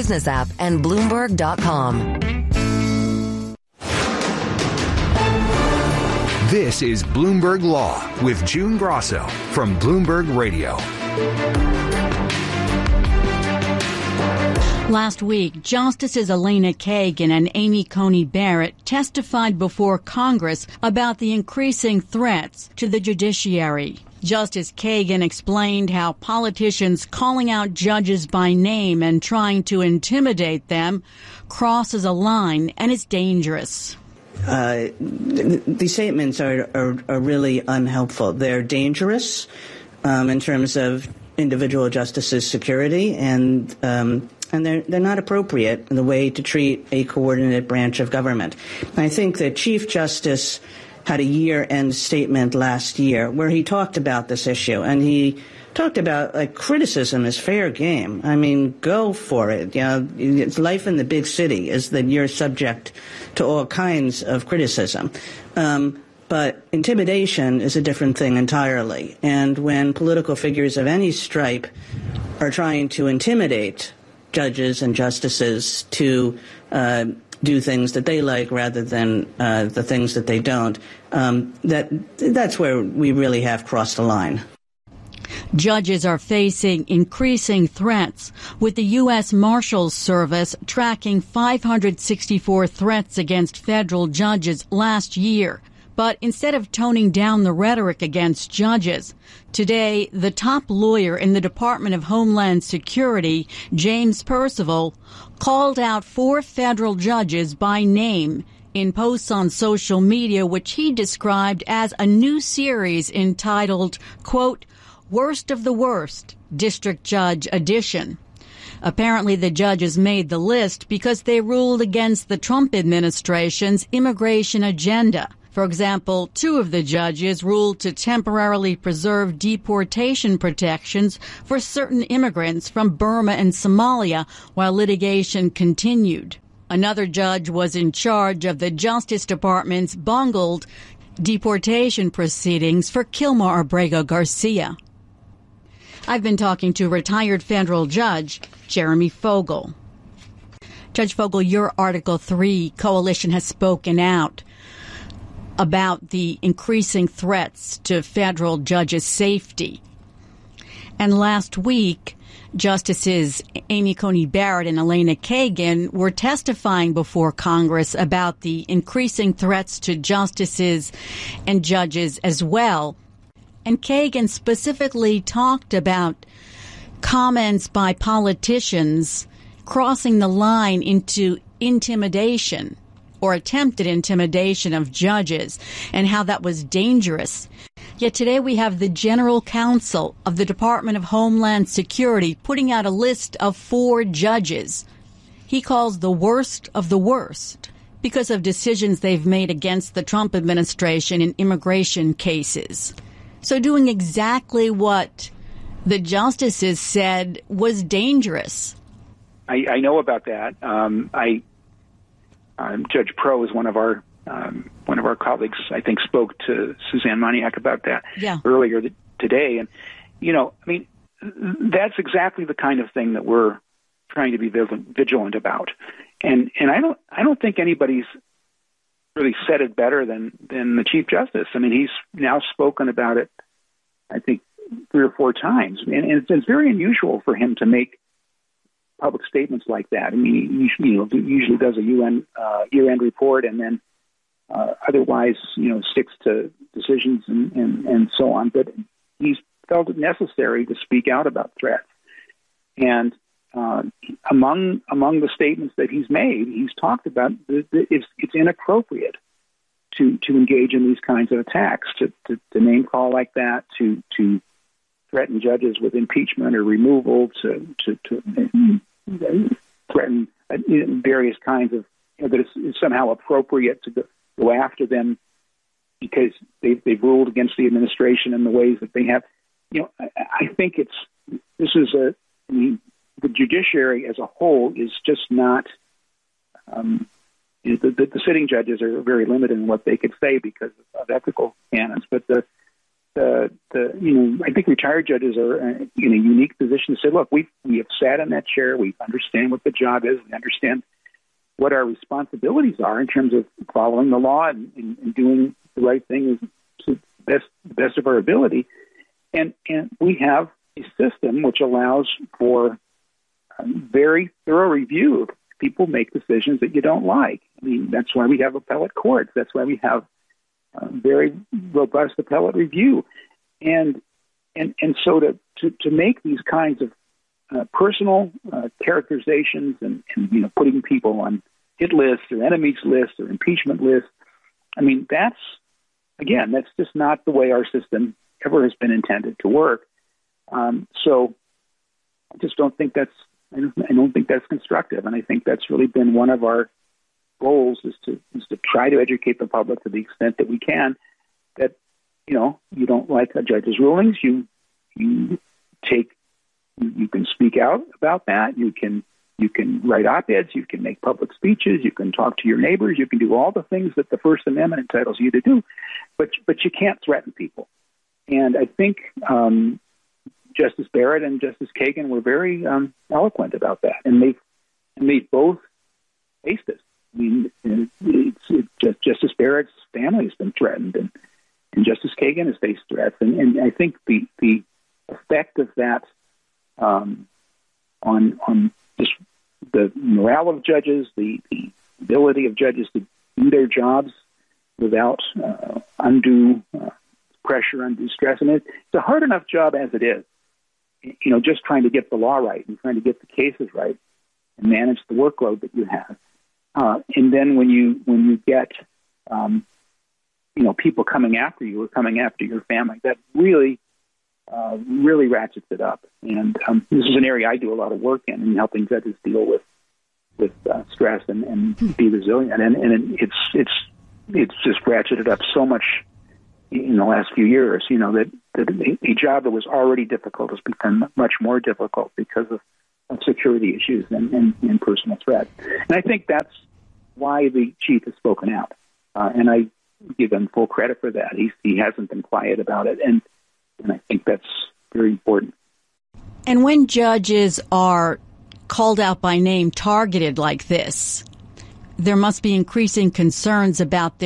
Business app, and Bloomberg.com. This is Bloomberg Law with June Grosso from Bloomberg Radio. Last week, Justices Elena Kagan and Amy Coney Barrett testified before Congress about the increasing threats to the judiciary. Justice Kagan explained how politicians calling out judges by name and trying to intimidate them crosses a line and is dangerous. These statements are really unhelpful. They're dangerous in terms of individual justices' security, and they're not appropriate in the way to treat a coordinated branch of government. I think the Chief Justice had a year-end statement last year where he talked about this issue, and he talked about criticism is fair game. I mean, go for it. You know, it's life in the big city is that you're subject to all kinds of criticism. But intimidation is a different thing entirely. And when political figures of any stripe are trying to intimidate judges and justices to do things that they like rather than the things that they don't, that's where we really have crossed the line. Judges are facing increasing threats, with the U.S. Marshals Service tracking 564 threats against federal judges last year. But instead of toning down the rhetoric against judges, today the top lawyer in the Department of Homeland Security, James Percival, called out 4 federal judges by name in posts on social media, which he described as a new series entitled, quote, Worst of the Worst, District Judge Edition. Apparently, the judges made the list because they ruled against the Trump administration's immigration agenda. For example, 2 of the judges ruled to temporarily preserve deportation protections for certain immigrants from Burma and Somalia while litigation continued. Another judge was in charge of the Justice Department's bungled deportation proceedings for Kilmar Abrego Garcia. I've been talking to retired federal judge Jeremy Fogel. Judge Fogel, your Article 3 coalition has spoken out about the increasing threats to federal judges' safety. And last week, Justices Amy Coney Barrett and Elena Kagan were testifying before Congress about the increasing threats to justices and judges as well. And Kagan specifically talked about comments by politicians crossing the line into intimidation or attempted intimidation of judges and how that was dangerous. Yet today we have the General Counsel of the Department of Homeland Security putting out a list of 4 judges he calls the worst of the worst because of decisions they've made against the Trump administration in immigration cases. So doing exactly what the justices said was dangerous. I know about that. Judge Pro is one of our colleagues. I think spoke to Suzanne Moniak about that earlier today. And that's exactly the kind of thing that we're trying to be vigilant about. And I don't think anybody's really said it better than the Chief Justice. I mean, he's now spoken about it, I think, 3 or 4 times. And it's very unusual for him to make public statements like that. I mean, he usually does a year-end report and then otherwise, sticks to decisions and so on. But he's felt it necessary to speak out about threats. And among the statements that he's made, he's talked about it's inappropriate to engage in these kinds of attacks, to name call like that, to threaten judges with impeachment or removal, to threaten various kinds of that it's somehow appropriate to go after them because they've ruled against the administration in the ways that they have. I think the judiciary as a whole is just not. The sitting judges are very limited in what they could say because of ethical canons, but the I think retired judges are in a unique position to say, look, we have sat in that chair, we understand what the job is, we understand what our responsibilities are in terms of following the law and doing the right thing to the best of our ability. And we have a system which allows for very thorough review. People make decisions that you don't like. I mean, that's why we have appellate courts. That's why we have very robust appellate review. And so to make these kinds of personal characterizations and putting people on hit lists or enemies lists or impeachment lists, I mean, that's just not the way our system ever has been intended to work. So I just don't think that's constructive, and I think that's really been one of our goals is to try to educate the public to the extent that we can. That you don't like a judge's rulings, you can speak out about that. You can write op-eds, you can make public speeches, you can talk to your neighbors, you can do all the things that the First Amendment entitles you to do, but you can't threaten people. And I think Justice Barrett and Justice Kagan were very eloquent about that, and they both faced it. I mean, Justice Barrett's family has been threatened, and Justice Kagan has faced threats, and I think the effect of that on just the morale of judges, the ability of judges to do their jobs without undue pressure, undue stress. And it's a hard enough job as it is, just trying to get the law right and trying to get the cases right and manage the workload that you have. And then when you get, people coming after you or coming after your family, that really ratchets it up. And this is an area I do a lot of work in helping judges deal with stress and be resilient. And it's just ratcheted up so much in the last few years. That a job that was already difficult has become much more difficult because of security issues and personal threat. And I think that's why the chief has spoken out. And I give him full credit for that. He hasn't been quiet about it. And I think that's very important. And when judges are called out by name, targeted like this, there must be increasing concerns about